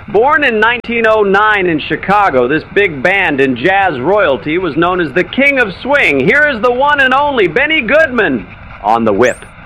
Born in 1909 in Chicago, this big band and jazz royalty was known as the King of Swing. Here is the one and only Benny Goodman on the whip.